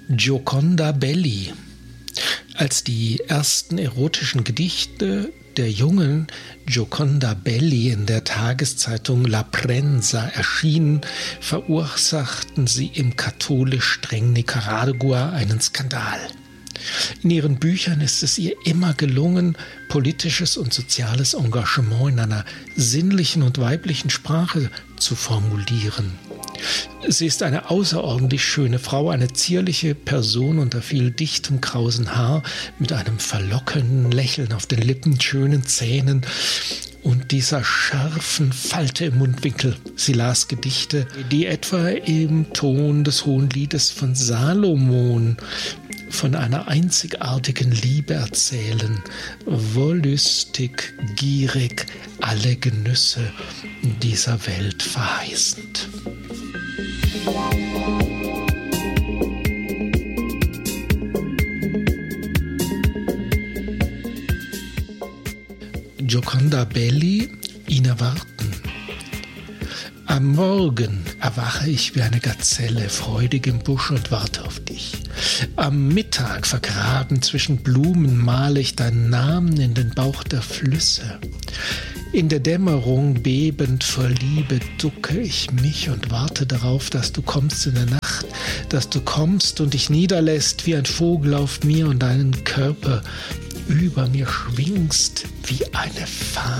Gioconda Belli. Als die ersten erotischen Gedichte der jungen Gioconda Belli in der Tageszeitung La Prensa erschienen, verursachten sie im katholisch strengen Nicaragua einen Skandal. In ihren Büchern ist es ihr immer gelungen, politisches und soziales Engagement in einer sinnlichen und weiblichen Sprache zu formulieren. Sie ist eine außerordentlich schöne Frau, eine zierliche Person unter viel dichtem, krausen Haar, mit einem verlockenden Lächeln auf den Lippen, schönen Zähnen und dieser scharfen Falte im Mundwinkel. Sie las Gedichte, die etwa im Ton des Hohenliedes von Salomon von einer einzigartigen Liebe erzählen, wollüstig, gierig, alle Genüsse dieser Welt verheißend. Gioconda Belli, ihn erwarten. Am Morgen erwache ich wie eine Gazelle, freudig im Busch und warte auf dich. Am Mittag, vergraben zwischen Blumen, male ich deinen Namen in den Bauch der Flüsse. In der Dämmerung, bebend vor Liebe, ducke ich mich und warte darauf, dass du kommst in der Nacht, dass du kommst und dich niederlässt wie ein Vogel auf mir und deinen Körper über mir schwingst wie eine Fahne.